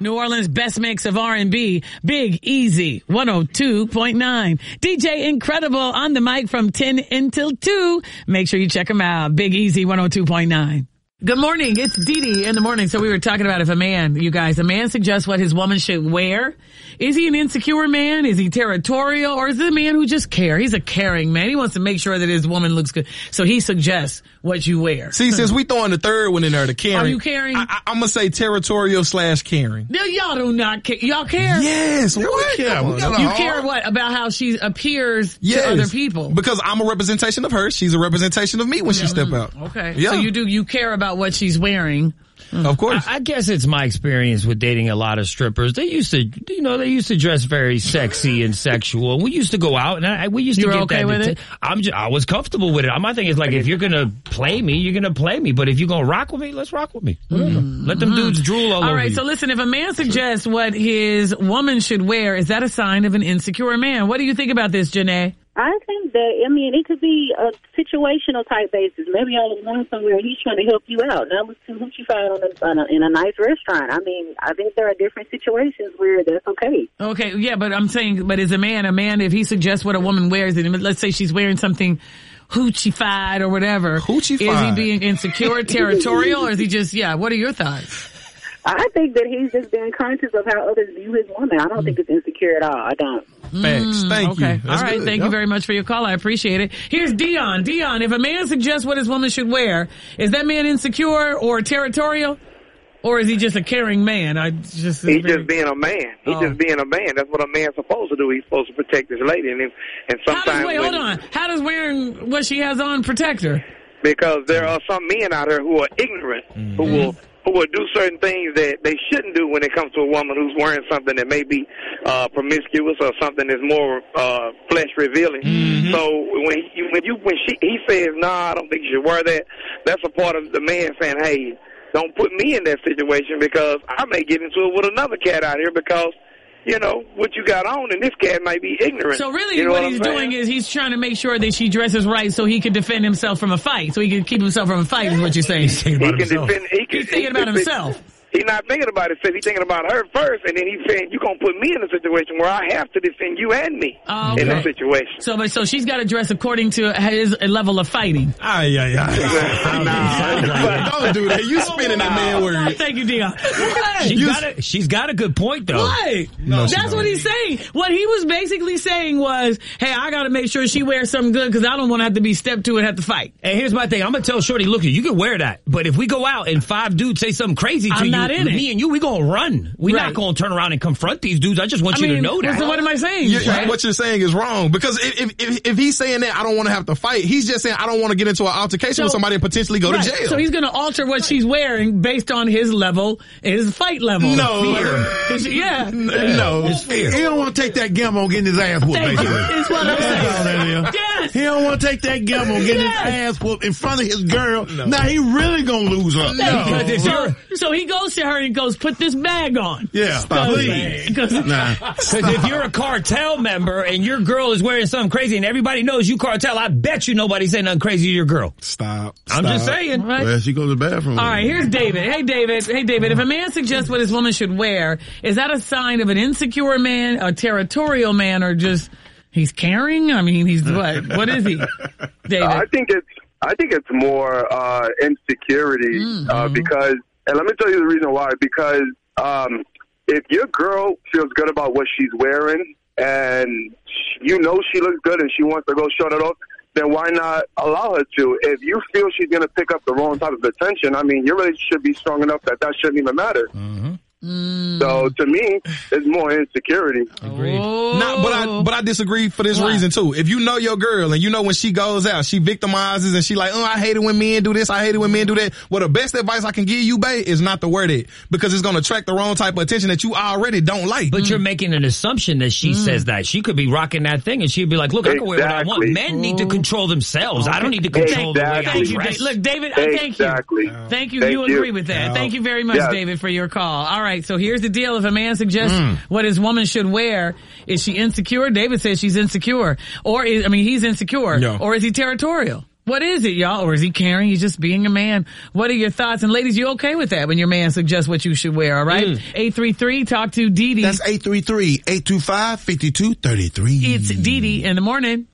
New Orleans' best mix of R&B, Big Easy, 102.9. DJ Incredible on the mic from 10 until 2. Make sure you check him out. Big Easy, 102.9. Good morning. It's Dee Dee in the morning. So we were talking about if a man suggests what his woman should wear. Is he an insecure man? Is he territorial? Or is it a man who just cares? He's a caring man. He wants to make sure that his woman looks good. So he suggests what you wear. See, since we throwing the third one in there, the caring. Are you caring? I'm going to say territorial/caring. No, y'all do not care. Y'all care? Yes. What? You care what? About how she appears to other people? Because I'm a representation of her. She's a representation of me when she step out. Okay. Yeah. So you care about what she's wearing. Of course. I guess it's my experience with dating a lot of strippers. They used to dress very sexy and sexual. We used to go out and we used to get okay that. With it? I was comfortable with it. My thing is like, if you're gonna play me, you're gonna play me. But if you're gonna rock with me, let's rock with me. Let them dudes drool all over right. you. So listen, if a man suggests what his woman should wear, is that a sign of an insecure man? What do you think about this, Janae? I think that, it could be a situational type basis. Maybe y'all are going somewhere and he's trying to help you out. Now, let's see what you find in a nice restaurant. I think there are different situations where that's okay. Okay, yeah, but I'm saying, but as a man, if he suggests what a woman wears, and let's say she's wearing something hoochie-fied or whatever. Hoochie-fied. Is he being insecure, territorial, or is he just, what are your thoughts? I think that he's just being conscious of how others view his woman. I don't think it's insecure at all. I don't. Facts. Thank you. All right. Good. Thank you very much for your call. I appreciate it. Here's Dion. Dion, if a man suggests what his woman should wear, is that man insecure or territorial? Or is he just a caring man? He's just being a man. He's just being a man. That's what a man's supposed to do. He's supposed to protect his lady. And sometimes hold on. How does wearing what she has on protect her? Because there are some men out here who are ignorant, who will do certain things that they shouldn't do when it comes to a woman who's wearing something that may be promiscuous or something that's more flesh revealing. So when he says, "Nah, I don't think you should wear that," that's a part of the man saying, "Hey, don't put me in that situation because I may get into it with another cat out here because." What you got on, and this cat might be ignorant. So really what he's doing is he's trying to make sure that she dresses right so he can defend himself from a fight. So he can keep himself from a fight is what you're saying. He's thinking about himself. He's not thinking about himself. He's thinking about her first, and then he's saying, you're going to put me in a situation where I have to defend you and me in this situation. So she's got to dress according to his level of fighting. Don't do that. You spinning that man word. Thank you, Dion. She's got a good point, though. Right. No, that's what he's saying. What he was basically saying was, hey, I got to make sure she wears something good because I don't want to have to be stepped to and have to fight. And here's my thing. I'm going to tell Shorty, look, you can wear that. But if we go out and 5 dudes say something crazy to you, me and you, we gonna run. We're not gonna turn around and confront these dudes. I just want you to know that. So what am I saying? What you're saying is wrong. Because if he's saying that I don't want to have to fight, he's just saying I don't want to get into an altercation with somebody and potentially go to jail. So he's gonna alter what she's wearing based on his level, his fight level. No. No. It's fear. He don't want to take that gamble on getting his ass whooped, basically. That's what I'm saying. Yes. He don't want to take that gamble on getting his ass whooped in front of his girl. No. Now he really gonna lose her. No. So he goes to her and goes, put this bag on. Yeah, please. Because if you're a cartel member and your girl is wearing something crazy and everybody knows you cartel, I bet you nobody say nothing crazy to your girl. Stop. I'm just saying. Right? Well, she goes to the bathroom. All right, here's David. Hey, David. If a man suggests what his woman should wear, is that a sign of an insecure man, a territorial man, or just he's caring? I mean, he's what? What is he, David? I think it's more insecurity because, and let me tell you the reason why. Because if your girl feels good about what she's wearing and she looks good and she wants to go show that off, then why not allow her to? If you feel she's going to pick up the wrong type of attention, your relationship should be strong enough that shouldn't even matter. So to me, it's more insecurity. Agreed. But I disagree for this reason too. If you know your girl and you know when she goes out, she victimizes and she like, I hate it when men do this, I hate it when men do that. Well, the best advice I can give you, babe, is not to wear that because it's going to attract the wrong type of attention that you already don't like. But you're making an assumption that she says that. She could be rocking that thing and she'd be like, look, I can wear what I want. Men need to control themselves. I don't need to control the way I dress. Look, David, thank you. Thank you. You agree with that. Thank you very much, David, for your call. All right, so here's the deal. If a man suggests what his woman should wear, is she insecure? David says she's insecure. Or he's insecure. No. Or is he territorial? What is it, y'all? Or is he caring? He's just being a man. What are your thoughts? And ladies, you okay with that when your man suggests what you should wear, all right? 833, talk to Dee Dee. That's 833-825-5233. It's Dee Dee in the morning.